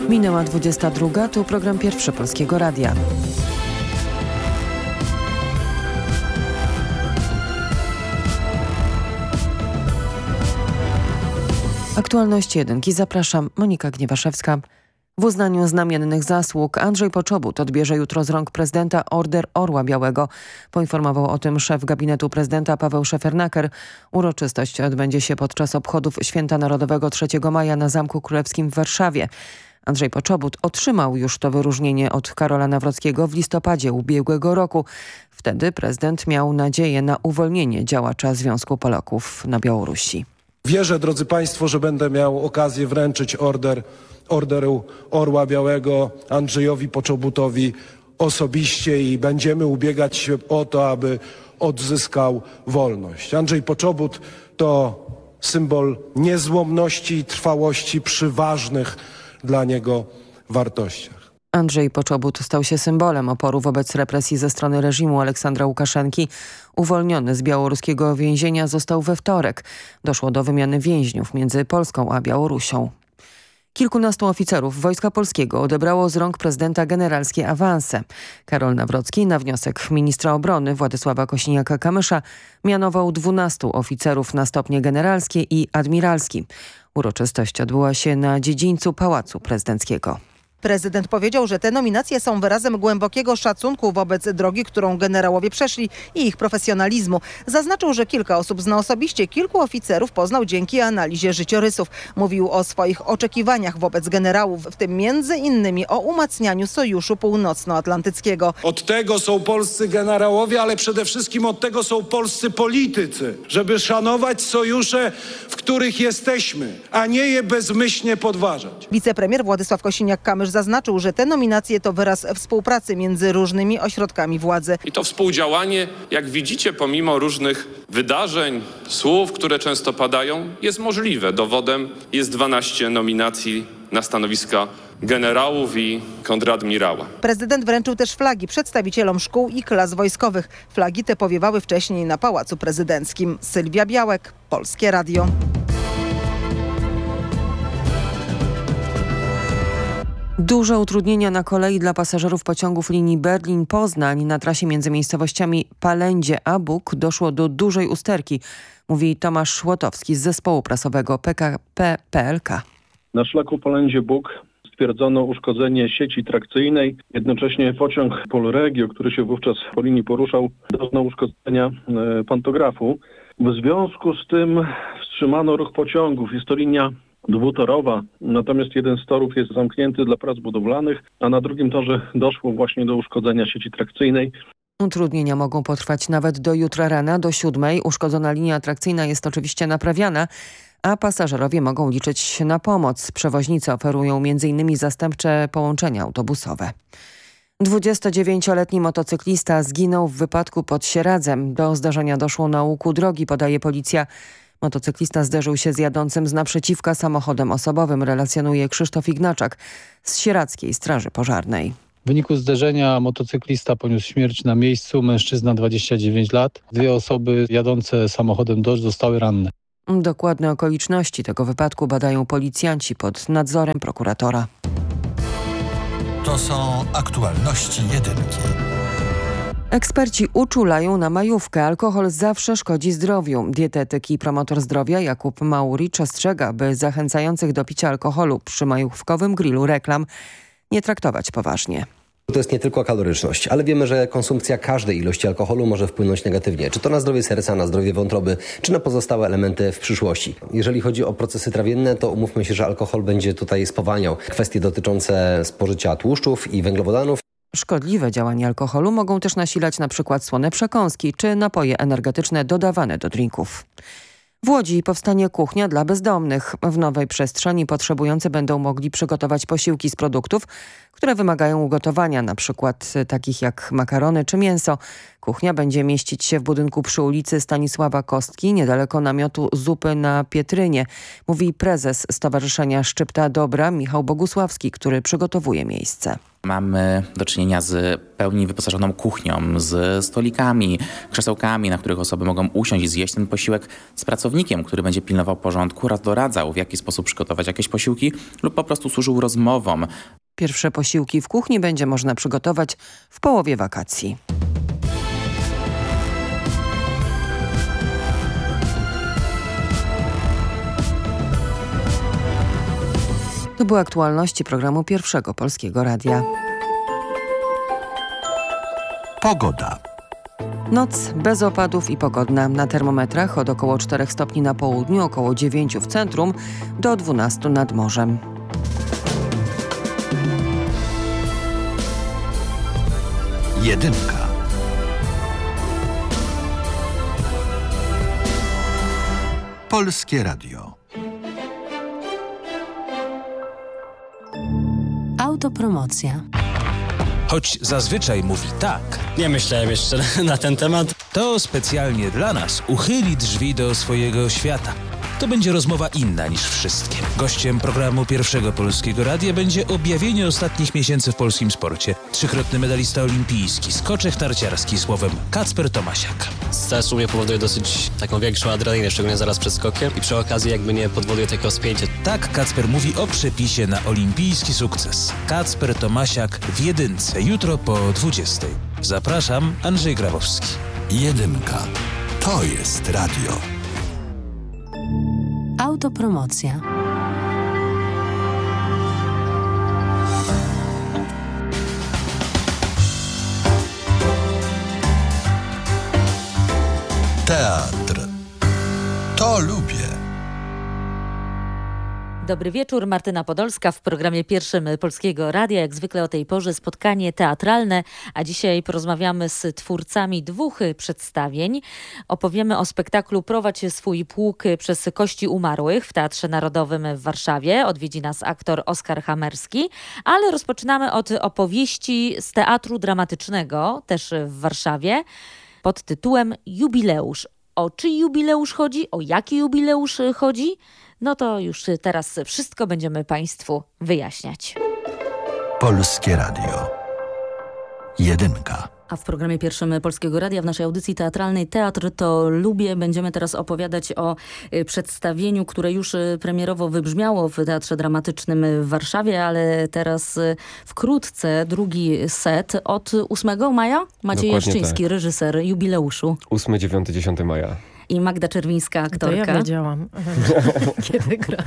Minęła 22, tu program pierwszy Polskiego Radia. Aktualności jedynki. Zapraszam, Monika Gniewaszewska. W uznaniu znamiennych zasług Andrzej Poczobut odbierze jutro z rąk prezydenta Order Orła Białego. Poinformował o tym szef gabinetu prezydenta Paweł Szefernaker. Uroczystość odbędzie się podczas obchodów Święta Narodowego 3 maja na Zamku Królewskim w Warszawie. Andrzej Poczobut otrzymał już to wyróżnienie od Karola Nawrockiego w listopadzie ubiegłego roku. Wtedy prezydent miał nadzieję na uwolnienie działacza Związku Polaków na Białorusi. Wierzę, drodzy Państwo, że będę miał okazję wręczyć Orderu Orła Białego Andrzejowi Poczobutowi osobiście i będziemy ubiegać się o to, aby odzyskał wolność. Andrzej Poczobut to symbol niezłomności i trwałości przy ważnych dla niego wartościach. Andrzej Poczobut stał się symbolem oporu wobec represji ze strony reżimu Aleksandra Łukaszenki. Uwolniony z białoruskiego więzienia został we wtorek. Doszło do wymiany więźniów między Polską a Białorusią. Kilkunastu oficerów Wojska Polskiego odebrało z rąk prezydenta generalskie awanse. Karol Nawrocki na wniosek ministra obrony Władysława Kosiniaka-Kamysza mianował 12 oficerów na stopnie generalskie i admiralski. Uroczystość odbyła się na dziedzińcu Pałacu Prezydenckiego. Prezydent powiedział, że te nominacje są wyrazem głębokiego szacunku wobec drogi, którą generałowie przeszli i ich profesjonalizmu. Zaznaczył, że kilka osób zna osobiście, kilku oficerów poznał dzięki analizie życiorysów. Mówił o swoich oczekiwaniach wobec generałów, w tym między innymi o umacnianiu Sojuszu Północnoatlantyckiego. Od tego są polscy generałowie, ale przede wszystkim od tego są polscy politycy, żeby szanować sojusze, w których jesteśmy, a nie je bezmyślnie podważać. Wicepremier Władysław Kosiniak-Kamysz zaznaczył, że te nominacje to wyraz współpracy między różnymi ośrodkami władzy. I to współdziałanie, jak widzicie, pomimo różnych wydarzeń, słów, które często padają, jest możliwe. Dowodem jest 12 nominacji na stanowiska generałów i kontradmirała. Prezydent wręczył też flagi przedstawicielom szkół i klas wojskowych. Flagi te powiewały wcześniej na Pałacu Prezydenckim. Sylwia Białek, Polskie Radio. Duże utrudnienia na kolei dla pasażerów pociągów linii Berlin-Poznań na trasie między miejscowościami Palędzie a Bóg doszło do dużej usterki, mówi Tomasz Łotowski z zespołu prasowego PKP PLK. Na szlaku Palędzie-Bóg stwierdzono uszkodzenie sieci trakcyjnej. Jednocześnie pociąg Polregio, który się wówczas po linii poruszał, doznał uszkodzenia pantografu. W związku z tym wstrzymano ruch pociągów. Jest to linia dwutorowa, natomiast jeden z torów jest zamknięty dla prac budowlanych, a na drugim torze doszło właśnie do uszkodzenia sieci trakcyjnej. Utrudnienia mogą potrwać nawet do jutra rana, do 7. Uszkodzona linia atrakcyjna jest oczywiście naprawiana, a pasażerowie mogą liczyć na pomoc. Przewoźnicy oferują m.in. zastępcze połączenia autobusowe. 29-letni motocyklista zginął w wypadku pod Sieradzem. Do zdarzenia doszło na łuku drogi, podaje policja. Motocyklista zderzył się z jadącym z naprzeciwka samochodem osobowym, relacjonuje Krzysztof Ignaczak z Sieradzkiej Straży Pożarnej. W wyniku zderzenia motocyklista poniósł śmierć na miejscu, mężczyzna 29 lat. 2 osoby jadące samochodem Dodge zostały ranne. Dokładne okoliczności tego wypadku badają policjanci pod nadzorem prokuratora. To są aktualności jedynki. Eksperci uczulają na majówkę. Alkohol zawsze szkodzi zdrowiu. Dietetyk i promotor zdrowia Jakub Mauricz ostrzega, by zachęcających do picia alkoholu przy majówkowym grillu reklam nie traktować poważnie. To jest nie tylko kaloryczność, ale wiemy, że konsumpcja każdej ilości alkoholu może wpłynąć negatywnie. Czy to na zdrowie serca, na zdrowie wątroby, czy na pozostałe elementy w przyszłości. Jeżeli chodzi o procesy trawienne, to umówmy się, że alkohol będzie tutaj spowalniał kwestie dotyczące spożycia tłuszczów i węglowodanów. Szkodliwe działania alkoholu mogą też nasilać np. słone przekąski czy napoje energetyczne dodawane do drinków. W Łodzi powstanie kuchnia dla bezdomnych. W nowej przestrzeni potrzebujący będą mogli przygotować posiłki z produktów, które wymagają ugotowania, np. takich jak makarony czy mięso. Kuchnia będzie mieścić się w budynku przy ulicy Stanisława Kostki, niedaleko namiotu Zupy na Pietrynie, mówi prezes Stowarzyszenia Szczypta Dobra Michał Bogusławski, który przygotowuje miejsce. Mamy do czynienia z pełni wyposażoną kuchnią, z stolikami, krzesełkami, na których osoby mogą usiąść i zjeść ten posiłek, z pracownikiem, który będzie pilnował porządku oraz doradzał, w jaki sposób przygotować jakieś posiłki lub po prostu służył rozmowom. Pierwsze posiłki w kuchni będzie można przygotować w połowie wakacji. To były aktualności programu Pierwszego Polskiego Radia. Pogoda. Noc bez opadów i pogodna. Na termometrach od około 4 stopni na południu, około 9 w centrum, do 12 nad morzem. Jedynka. Polskie Radio. Autopromocja. Choć zazwyczaj mówi tak. Nie myślałem jeszcze na ten temat. To specjalnie dla nas uchyli drzwi do swojego świata. To będzie rozmowa inna niż wszystkie. Gościem programu Pierwszego Polskiego Radia będzie objawienie ostatnich miesięcy w polskim sporcie. 3-krotny medalista olimpijski, skoczek narciarski, słowem Kacper Tomasiak. Stres u mnie powoduje dosyć taką większą adrenalinę, szczególnie zaraz przed skokiem i przy okazji jakby nie podwoduje takiego spięcia. Tak Kacper mówi o przepisie na olimpijski sukces. Kacper Tomasiak w jedynce, jutro po 20:00. Zapraszam, Andrzej Grabowski. Jedynka. To jest radio. Autopromocja. Teatr. To lubię. Dobry wieczór, Martyna Podolska w programie Pierwszym Polskiego Radia. Jak zwykle o tej porze spotkanie teatralne, a dzisiaj porozmawiamy z twórcami 2 przedstawień. Opowiemy o spektaklu Prowadź swój pług przez kości umarłych w Teatrze Narodowym w Warszawie. Odwiedzi nas aktor Oskar Hamerski, ale rozpoczynamy od opowieści z Teatru Dramatycznego, też w Warszawie, pod tytułem Jubileusz. O czyj jubileusz chodzi? O jaki jubileusz chodzi? No to już teraz wszystko będziemy Państwu wyjaśniać. Polskie Radio. Jedynka. A w programie Pierwszym Polskiego Radia, w naszej audycji teatralnej Teatr to lubię, będziemy teraz opowiadać o przedstawieniu, które już premierowo wybrzmiało w Teatrze Dramatycznym w Warszawie, ale teraz wkrótce drugi set od 8 maja. Maciej Jaszczyński, tak. Reżyser jubileuszu. 8, 9, 10 maja. I Magda Czerwińska, aktorka. To ja wiedziałam, kiedy gram.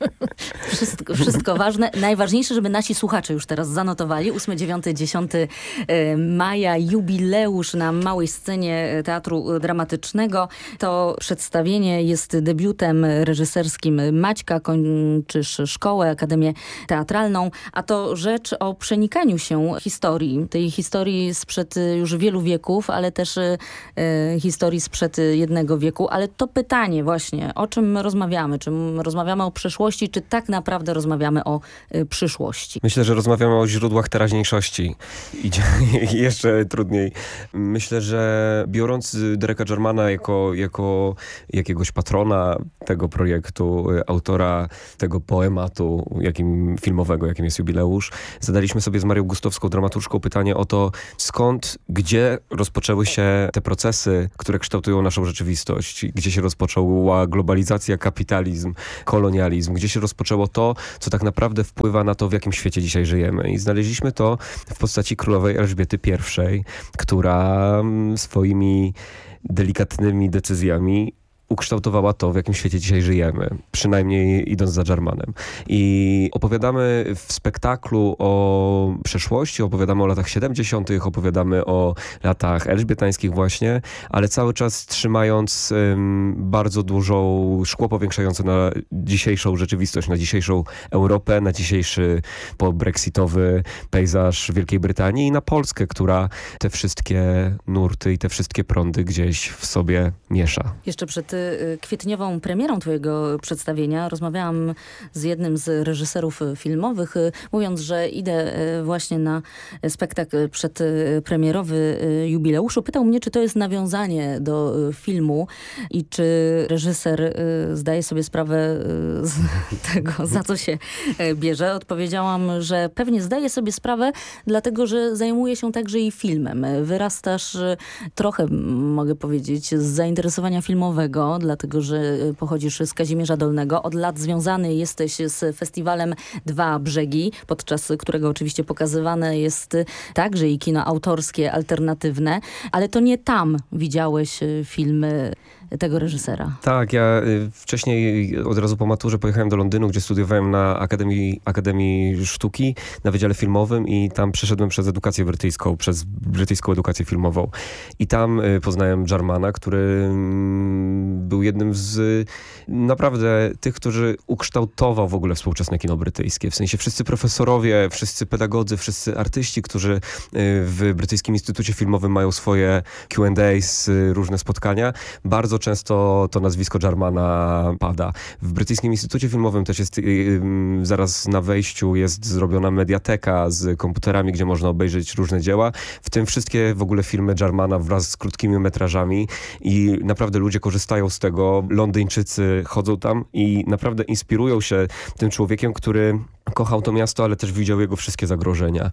Wszystko ważne. Najważniejsze, żeby nasi słuchacze już teraz zanotowali. 8, 9, 10 maja, jubileusz na małej scenie Teatru Dramatycznego. To przedstawienie jest debiutem reżyserskim Maćka. Kończysz szkołę, Akademię Teatralną. A to rzecz o przenikaniu się historii. Tej historii sprzed już wielu wieków, ale też historii sprzed jednego wieku. Ale to pytanie właśnie, o czym rozmawiamy? Czy rozmawiamy o przeszłości, czy tak naprawdę rozmawiamy o przyszłości? Myślę, że rozmawiamy o źródłach teraźniejszości. I jeszcze trudniej. Myślę, że biorąc Dereka Jarmana jako jakiegoś patrona tego projektu, autora tego poematu filmowego, jakim jest Jubileusz, zadaliśmy sobie z Marią Gustowską, dramaturżką, pytanie o to, gdzie rozpoczęły się te procesy, które kształtują naszą rzeczywistość. Gdzie się rozpoczęła globalizacja, kapitalizm, kolonializm, gdzie się rozpoczęło to, co tak naprawdę wpływa na to, w jakim świecie dzisiaj żyjemy. I znaleźliśmy to w postaci królowej Elżbiety I, która swoimi delikatnymi decyzjami ukształtowała to, w jakim świecie dzisiaj żyjemy. Przynajmniej idąc za Jarmanem. I opowiadamy w spektaklu o przeszłości, opowiadamy o latach 70., opowiadamy o latach elżbietańskich właśnie, ale cały czas trzymając bardzo dużą szkło powiększające na dzisiejszą rzeczywistość, na dzisiejszą Europę, na dzisiejszy pobrexitowy pejzaż Wielkiej Brytanii i na Polskę, która te wszystkie nurty i te wszystkie prądy gdzieś w sobie miesza. Jeszcze przed kwietniową premierą twojego przedstawienia rozmawiałam z jednym z reżyserów filmowych, mówiąc, że idę właśnie na spektakl przedpremierowy jubileuszu. Pytał mnie, czy to jest nawiązanie do filmu i czy reżyser zdaje sobie sprawę z tego, za co się bierze. Odpowiedziałam, że pewnie zdaje sobie sprawę, dlatego, że zajmuje się także i filmem. Wyrastasz trochę, mogę powiedzieć, z zainteresowania filmowego, dlatego, że pochodzisz z Kazimierza Dolnego. Od lat związany jesteś z festiwalem Dwa Brzegi, podczas którego oczywiście pokazywane jest także i kino autorskie, alternatywne, ale to nie tam widziałeś filmy tego reżysera. Tak, ja wcześniej od razu po maturze pojechałem do Londynu, gdzie studiowałem na Akademii Sztuki, na Wydziale Filmowym i tam przeszedłem przez edukację brytyjską, przez brytyjską edukację filmową. I tam poznałem Jarmana, który był jednym z naprawdę tych, którzy ukształtował w ogóle współczesne kino brytyjskie. W sensie wszyscy profesorowie, wszyscy pedagodzy, wszyscy artyści, którzy w Brytyjskim Instytucie Filmowym mają swoje Q&A, różne spotkania, bardzo często to nazwisko Jarmana pada. W Brytyjskim Instytucie Filmowym też jest, zaraz na wejściu jest zrobiona mediateka z komputerami, gdzie można obejrzeć różne dzieła, w tym wszystkie w ogóle filmy Jarmana wraz z krótkimi metrażami i naprawdę ludzie korzystają z tego. Londyńczycy chodzą tam i naprawdę inspirują się tym człowiekiem, który kochał to miasto, ale też widział jego wszystkie zagrożenia.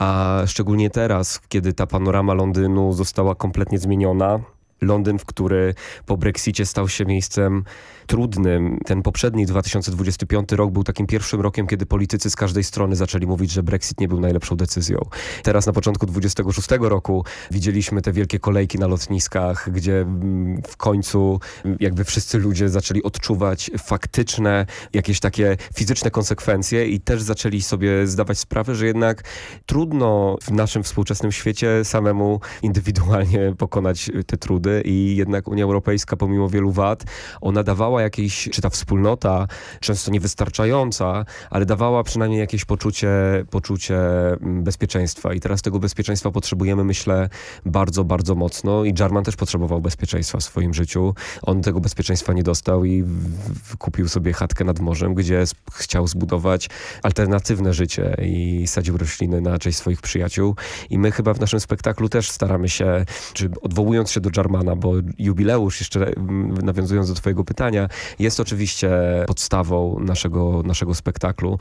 A szczególnie teraz, kiedy ta panorama Londynu została kompletnie zmieniona, Londyn, który po Brexicie stał się miejscem trudnym. Ten poprzedni 2025 rok był takim pierwszym rokiem, kiedy politycy z każdej strony zaczęli mówić, że Brexit nie był najlepszą decyzją. Teraz na początku 26 roku widzieliśmy te wielkie kolejki na lotniskach, gdzie w końcu jakby wszyscy ludzie zaczęli odczuwać faktyczne, jakieś takie fizyczne konsekwencje i też zaczęli sobie zdawać sprawę, że jednak trudno w naszym współczesnym świecie samemu indywidualnie pokonać te trudy i jednak Unia Europejska pomimo wielu wad, ona dawała jakieś, czy ta wspólnota, często niewystarczająca, ale dawała przynajmniej jakieś poczucie bezpieczeństwa i teraz tego bezpieczeństwa potrzebujemy, myślę, bardzo, bardzo mocno i Jarman też potrzebował bezpieczeństwa w swoim życiu. On tego bezpieczeństwa nie dostał i kupił sobie chatkę nad morzem, gdzie chciał zbudować alternatywne życie i sadził rośliny na cześć swoich przyjaciół i my chyba w naszym spektaklu też staramy się, czy odwołując się do Jarmana, bo jubileusz, jeszcze nawiązując do twojego pytania, jest oczywiście podstawą naszego spektaklu,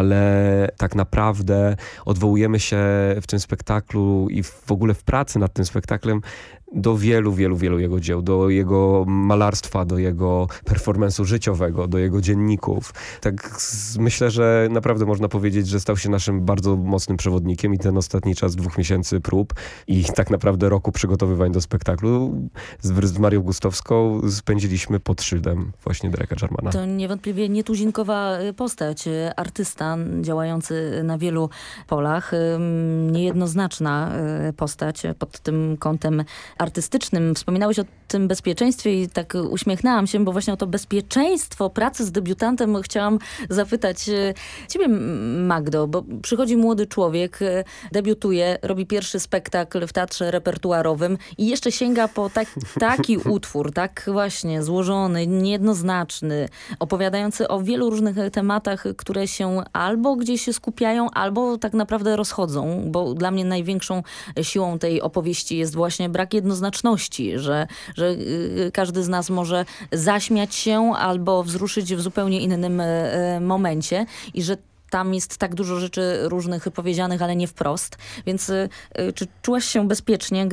ale tak naprawdę odwołujemy się w tym spektaklu i w ogóle w pracy nad tym spektaklem do wielu jego dzieł, do jego malarstwa, do jego performance'u życiowego, do jego dzienników. Tak myślę, że naprawdę można powiedzieć, że stał się naszym bardzo mocnym przewodnikiem i ten ostatni czas 2 miesięcy prób i tak naprawdę roku przygotowywań do spektaklu z Marią Gustowską spędziliśmy pod szyldem właśnie Dereka Jarmana. To niewątpliwie nietuzinkowa postać, artysta działający na wielu polach, niejednoznaczna postać pod tym kątem artystycznym. Wspominałeś o tym bezpieczeństwie i tak uśmiechnęłam się, bo właśnie o to bezpieczeństwo pracy z debiutantem chciałam zapytać ciebie, Magdo, bo przychodzi młody człowiek, debiutuje, robi pierwszy spektakl w teatrze repertuarowym i jeszcze sięga po taki utwór, tak właśnie złożony, niejednoznaczny, opowiadający o wielu różnych tematach, które się albo gdzieś się skupiają, albo tak naprawdę rozchodzą, bo dla mnie największą siłą tej opowieści jest właśnie brak jednoznaczności, że każdy z nas może zaśmiać się albo wzruszyć w zupełnie innym momencie i że tam jest tak dużo rzeczy różnych powiedzianych, ale nie wprost. Więc czy czułaś się bezpiecznie,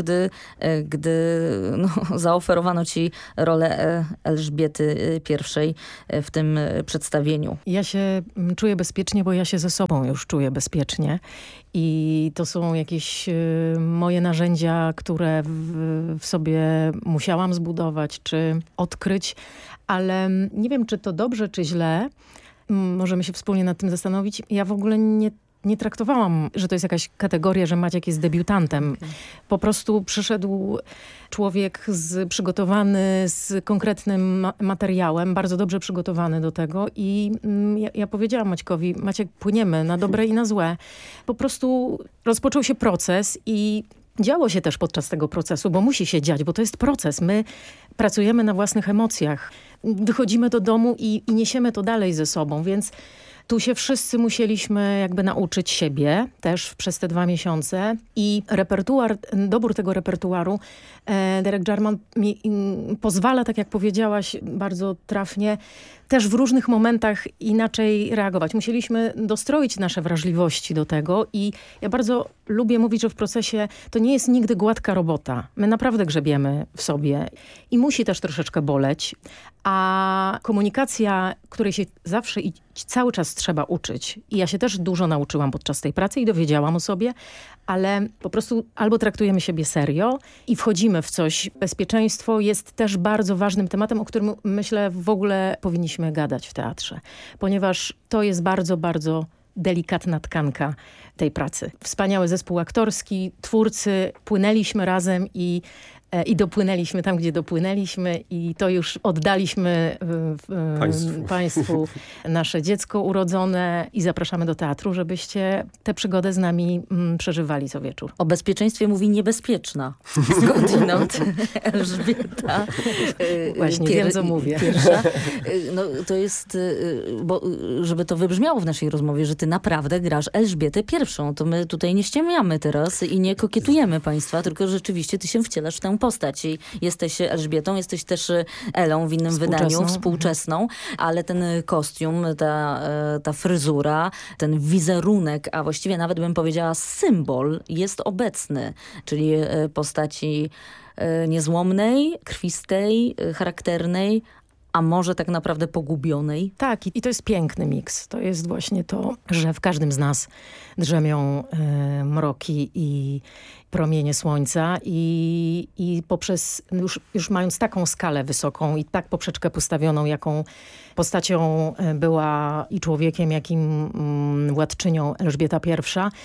gdy zaoferowano ci rolę Elżbiety I w tym przedstawieniu? Ja się czuję bezpiecznie, bo ja się ze sobą już czuję bezpiecznie. I to są jakieś moje narzędzia, które w sobie musiałam zbudować, czy odkryć. Ale nie wiem, czy to dobrze, czy źle. Możemy się wspólnie nad tym zastanowić. Ja w ogóle nie traktowałam, że to jest jakaś kategoria, że Maciek jest debiutantem. Okay. Po prostu przyszedł człowiek przygotowany z konkretnym materiałem, bardzo dobrze przygotowany do tego i ja powiedziałam Maćkowi, Maciek, płyniemy na dobre i na złe. Po prostu rozpoczął się proces i działo się też podczas tego procesu, bo musi się dziać, bo to jest proces. My pracujemy na własnych emocjach. Wychodzimy do domu i niesiemy to dalej ze sobą, więc tu się wszyscy musieliśmy jakby nauczyć siebie też przez te 2 miesiące i dobór tego repertuaru Derek Jarman mi pozwala, tak jak powiedziałaś bardzo trafnie, też w różnych momentach inaczej reagować. Musieliśmy dostroić nasze wrażliwości do tego i ja bardzo lubię mówić, że w procesie to nie jest nigdy gładka robota. My naprawdę grzebiemy w sobie i musi też troszeczkę boleć, a komunikacja, której się zawsze i cały czas trzeba uczyć. I ja się też dużo nauczyłam podczas tej pracy i dowiedziałam o sobie, ale po prostu albo traktujemy siebie serio i wchodzimy w coś. Bezpieczeństwo jest też bardzo ważnym tematem, o którym myślę w ogóle powinniśmy gadać w teatrze, ponieważ to jest bardzo, bardzo delikatna tkanka tej pracy. Wspaniały zespół aktorski, twórcy, płynęliśmy razem i dopłynęliśmy tam, gdzie dopłynęliśmy i to już oddaliśmy państwu nasze dziecko urodzone i zapraszamy do teatru, żebyście tę przygodę z nami przeżywali co wieczór. O bezpieczeństwie mówi niebezpieczna. Skądinąd Elżbieta. Właśnie, wiem co mówię. Pierwsza. No, to jest, bo żeby to wybrzmiało w naszej rozmowie, że ty naprawdę grasz Elżbietę I. To my tutaj nie ściemniamy teraz i nie kokietujemy państwa, tylko rzeczywiście ty się wcielasz w tę postać. I jesteś Elżbietą, jesteś też Elą w innym wydaniu, współczesną, ale ten kostium, ta fryzura, ten wizerunek, a właściwie nawet bym powiedziała symbol jest obecny, czyli postaci niezłomnej, krwistej, charakternej, a może tak naprawdę pogubionej. Tak, i to jest piękny miks. To jest właśnie to, że w każdym z nas drzemią mroki i promienie słońca i poprzez, już mając taką skalę wysoką i tak poprzeczkę postawioną, jaką postacią była i człowiekiem, jakim władczynią Elżbieta I,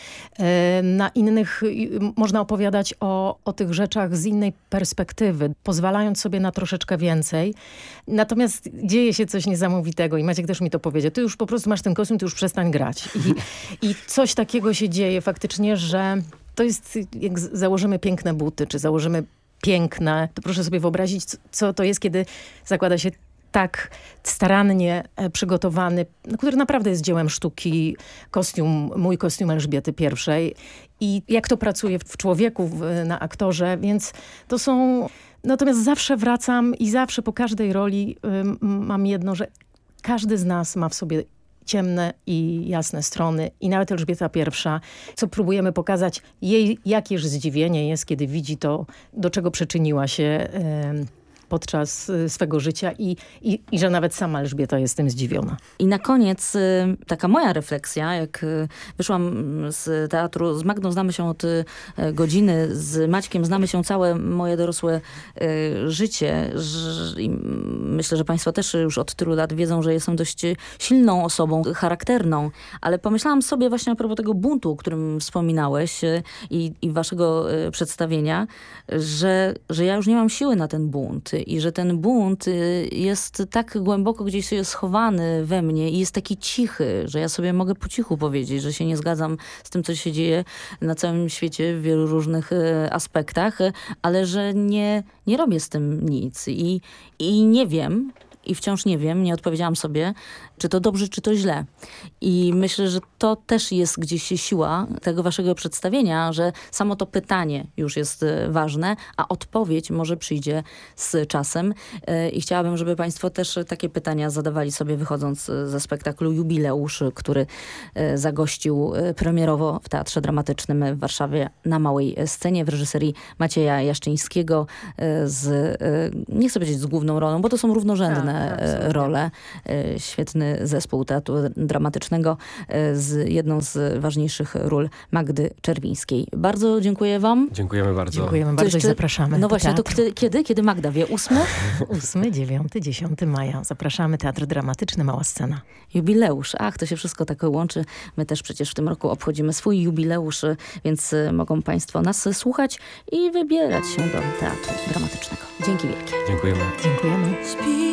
na innych można opowiadać o tych rzeczach z innej perspektywy, pozwalając sobie na troszeczkę więcej. Natomiast dzieje się coś niesamowitego i Maciek też mi to powiedział. Ty już po prostu masz ten kostium, ty już przestań grać. I coś takiego się dzieje faktycznie, że to jest, jak założymy piękne buty, czy założymy piękne, to proszę sobie wyobrazić, co to jest, kiedy zakłada się tak starannie przygotowany, który naprawdę jest dziełem sztuki, mój kostium Elżbiety I. I jak to pracuje w człowieku, na aktorze, więc to są... Natomiast zawsze wracam i zawsze po każdej roli mam jedno, że każdy z nas ma w sobie ciemne i jasne strony i nawet Elżbieta I, co próbujemy pokazać jej, jakież zdziwienie jest, kiedy widzi to, do czego przyczyniła się podczas swego życia i że nawet sama Elżbieta jest tym zdziwiona. I na koniec taka moja refleksja, jak wyszłam z teatru, z Magdą znamy się od godziny, z Maćkiem znamy się całe moje dorosłe życie. I myślę, że państwo też już od tylu lat wiedzą, że jestem dość silną osobą, charakterną, ale pomyślałam sobie właśnie a propos tego buntu, o którym wspominałeś i waszego przedstawienia, że ja już nie mam siły na ten bunt i że ten bunt jest tak głęboko gdzieś schowany we mnie i jest taki cichy, że ja sobie mogę po cichu powiedzieć, że się nie zgadzam z tym, co się dzieje na całym świecie w wielu różnych aspektach, ale że nie robię z tym nic i nie wiem, i wciąż nie wiem, nie odpowiedziałam sobie, czy to dobrze, czy to źle. I myślę, że to też jest gdzieś siła tego waszego przedstawienia, że samo to pytanie już jest ważne, a odpowiedź może przyjdzie z czasem. I chciałabym, żeby państwo też takie pytania zadawali sobie wychodząc ze spektaklu Jubileusz, który zagościł premierowo w Teatrze Dramatycznym w Warszawie na małej scenie w reżyserii Macieja Jaszczyńskiego nie chcę powiedzieć z główną rolą, bo to są równorzędne role. Świetny zespół Teatru Dramatycznego z jedną z ważniejszych ról Magdy Czerwińskiej. Bardzo dziękuję wam. Dziękujemy bardzo. Dziękujemy bardzo i zapraszamy. No właśnie, to kiedy Magda wie? 8? 8, 9, 10 maja. Zapraszamy. Teatr Dramatyczny, Mała Scena. Jubileusz. Ach, to się wszystko tak łączy. My też przecież w tym roku obchodzimy swój jubileusz, więc mogą państwo nas słuchać i wybierać się do Teatru Dramatycznego. Dzięki wielkie. Dziękujemy. Dziękujemy.